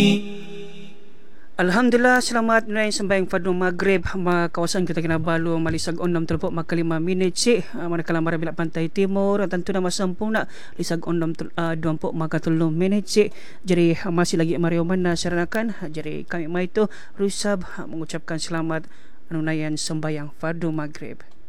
Alhamdulillah, selamat menaik sembahyang fardu maghrib kawasan kita Kinabalu malisag 6:35 minit si manakala marabilak pantai timur tentu nama sempurna lisag 6:20 minit si. Jadi masih lagi Mario Mana seranakan. Jadi kami mai itu Rusab mengucapkan selamat anunayan sembahyang fardu maghrib.